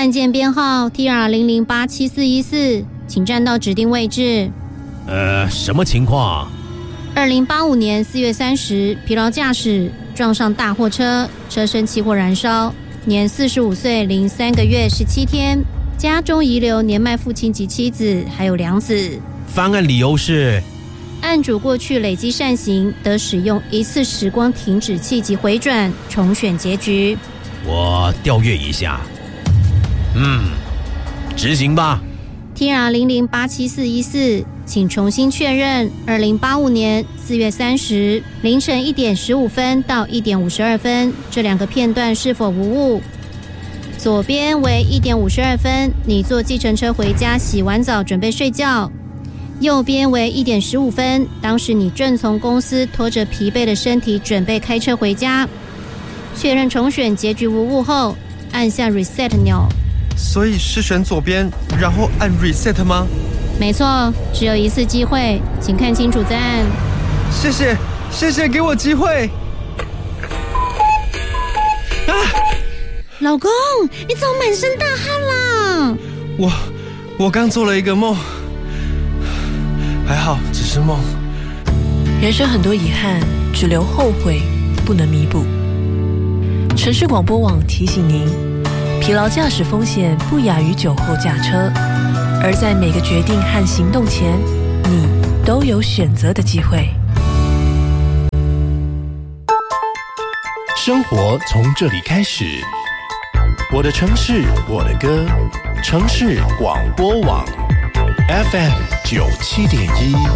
案件编号 TR00874414，请站到指定位置。 什么情况 ？2085年4月30，疲劳驾驶撞上大货车，车身起火燃烧，年45岁零3个月17天，家中遗留年迈父亲及妻子，还有2子。 翻案理由是？ 案主过去累积善行，得使用一次时光停止器及回转重选结局。 我调阅一下。执行吧。 TR00874414，请重新确认2085年4月30凌晨1点15分到1点52分这2个片段是否无误？左边为1点52分，你坐计程车回家，洗完澡准备睡觉。右边为1点15分，当时你正从公司拖着疲惫的身体准备开车回家。确认重选结局无误后，按下 reset 钮。 所以是选左边，然后按 reset 吗？ 没错，只有一次机会，请看清楚再按。 谢谢，给我机会。 老公，你怎么满身大汗啦？ 我刚做了一个梦，还好只是梦。 人生很多遗憾，只留后悔，不能弥补。城市广播网提醒您，疲劳驾驶风险不亚于酒后驾车，而在每个决定和行动前，你都有选择的机会。 生活从这里开始，我的城市，我的歌，城市广播网 FM 97.1。